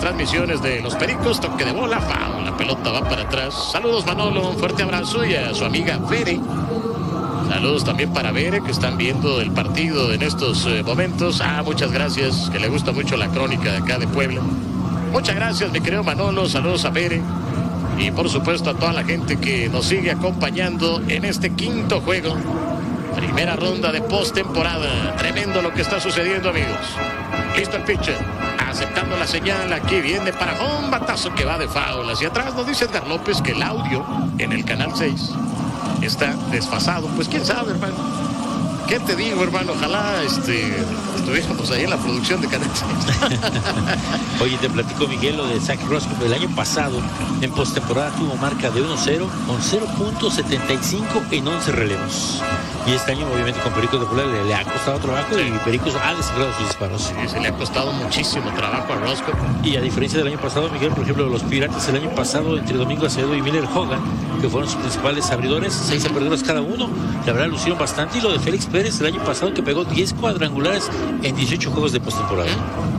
transmisiones de los Pericos. Toque de bola, foul, la pelota va para atrás. Saludos, Manolo, un fuerte abrazo, y a su amiga Bere. Saludos también para Bere, que están viendo el partido en estos momentos. Muchas gracias, que le gusta mucho la crónica de acá de Puebla. Muchas gracias, mi querido Manolo. Saludos a Bere. Y por supuesto a toda la gente que nos sigue acompañando en este quinto juego. Primera ronda de postemporada. Tremendo lo que está sucediendo, amigos. Listo el pitcher. Aceptando la señal. Aquí viene para un batazo que va de foul hacia atrás. Nos dice Edgar López que el audio en el canal 6 está desfasado. Pues quién sabe, hermano. ¿Qué te digo, hermano? Ojalá estuviéramos ahí en la producción de Canal 6. Oye, te platico, Miguel, lo de Zach Roscoe. El año pasado, en postemporada, tuvo marca de 1-0 con 0.75 en 11 relevos. Y este año, obviamente, con Pericos de Puebla le ha costado trabajo, sí. Y Pericos ha descifrado sus disparos. Sí, se le ha costado muchísimo trabajo a Roscoe. Y a diferencia del año pasado, Miguel, por ejemplo, los Piratas el año pasado, entre Domingo Acevedo y Miller Hogan, que fueron sus principales abridores, 6 abridores cada uno, la verdad lucieron bastante. Y lo de Félix Pérez el año pasado, que pegó 10 cuadrangulares en 18 juegos de postemporada.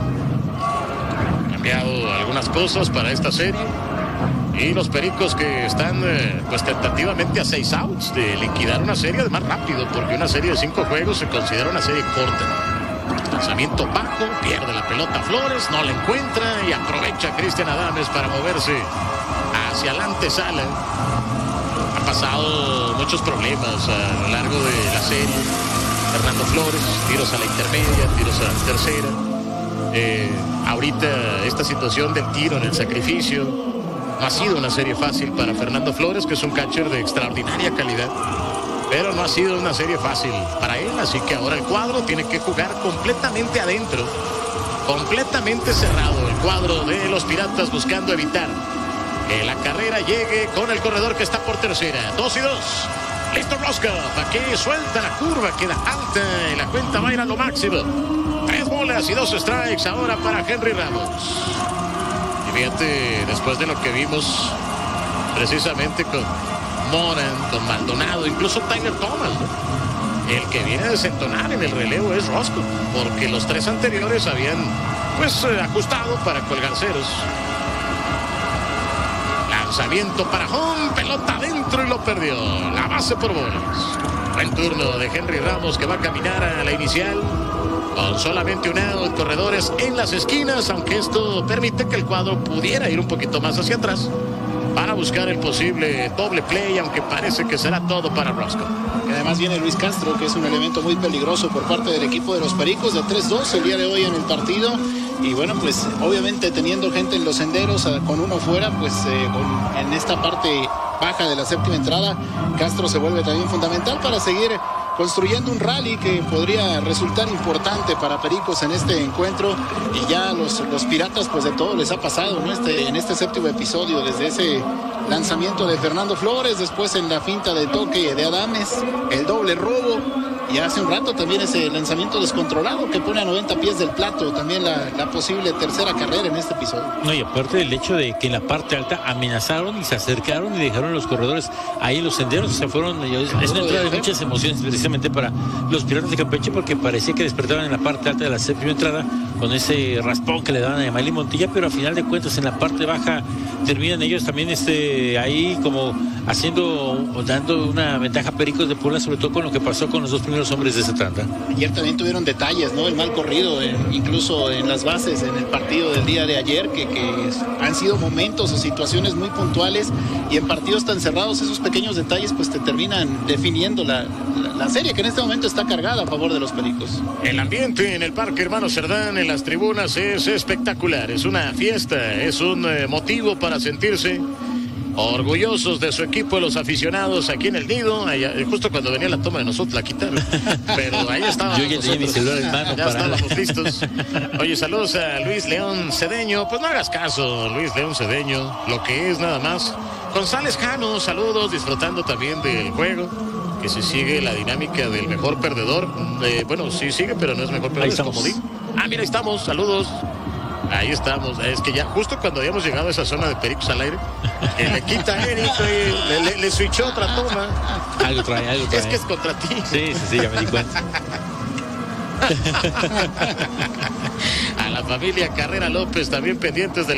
Han cambiado algunas cosas para esta serie. Y los Pericos que están pues tentativamente a 6 outs de liquidar una serie de más rápido, porque una serie de 5 juegos se considera una serie corta. Lanzamiento bajo, pierde la pelota Flores, no la encuentra y aprovecha Cristian Adames para moverse hacia la antesala. Ha pasado muchos problemas a lo largo de la serie. Fernando Flores, tiros a la intermedia, tiros a la tercera. Ahorita esta situación del tiro en el sacrificio. No ha sido una serie fácil para Fernando Flores, que es un catcher de extraordinaria calidad, pero no ha sido una serie fácil para él, así que ahora el cuadro tiene que jugar completamente adentro, completamente cerrado el cuadro de los Piratas, buscando evitar que la carrera llegue con el corredor que está por tercera. 2-2. Listo Roscoe, aquí suelta la curva, queda alta y la cuenta va a ir a lo máximo. 3 bolas y 2 strikes ahora para Henry Ramos. Y fíjate, después de lo que vimos precisamente con Moran, con Maldonado, incluso Tyler Thomas, ¿no? El que viene a desentonar en el relevo es Roscoe, porque los 3 anteriores habían pues ajustado para colgarceros. Lanzamiento para home, pelota adentro y lo perdió. La base por bolas. Buen turno de Henry Ramos, que va a caminar a la inicial con solamente un out, corredores en las esquinas, aunque esto permite que el cuadro pudiera ir un poquito más hacia atrás para buscar el posible doble play, aunque parece que será todo para Roscoe. Y además viene Luis Castro, que es un elemento muy peligroso por parte del equipo de los Pericos, de 3-2 el día de hoy en el partido. Y bueno, pues obviamente teniendo gente en los senderos, con uno fuera, pues en esta parte baja de la séptima entrada, Castro se vuelve también fundamental para seguir construyendo un rally que podría resultar importante para Pericos en este encuentro. Y ya los Piratas, pues de todo les ha pasado, ¿no? En este séptimo episodio, desde ese lanzamiento de Fernando Flores, después en la finta de toque de Adames, el doble robo, y hace un rato también ese lanzamiento descontrolado que pone a 90 pies del plato, también la posible tercera carrera en este episodio. No, y aparte del hecho de que en la parte alta amenazaron y se acercaron y dejaron a los corredores ahí en los senderos, se fueron. Es una entrada de muchas emociones precisamente para los Piratas de Campeche, porque parecía que despertaban en la parte alta de la séptima entrada con ese raspón que le daban a Yamailín Montilla, pero a final de cuentas en la parte baja terminan ellos también ahí como dando una ventaja a Pericos de Puebla, sobre todo con lo que pasó con los 2 primeros hombres de esa tanda. Ayer también tuvieron detalles, ¿no? El mal corrido, incluso en las bases en el partido del día de ayer, que han sido momentos o situaciones muy puntuales, y en partidos tan cerrados esos pequeños detalles pues te terminan definiendo la serie, que en este momento está cargada a favor de los Pericos. El ambiente en el Parque Hermano Cerdán, en las tribunas, es espectacular, es una fiesta, es un motivo para sentirse orgullosos de su equipo, los aficionados aquí en el Nido. Allá, justo cuando venía la toma de nosotros la quitaron, pero ahí estábamos. Yo ya tenía mi celular en mano. Ya estábamos listos. Oye, saludos a Luis León Cedeño. Pues no hagas caso, Luis León Cedeño, lo que es nada más. González Jano, saludos, disfrutando también del juego, que se sigue la dinámica del mejor perdedor. Bueno, sí sigue, pero no es mejor perdedor, es comodín. Mira, ahí estamos, saludos. Ahí estamos, es que ya justo cuando habíamos llegado a esa zona de Pericos al aire, le quita a Eric, le switchó otra toma. Algo trae. Es que es contra ti. Sí, ya me di cuenta. A la familia Carrera López también pendientes del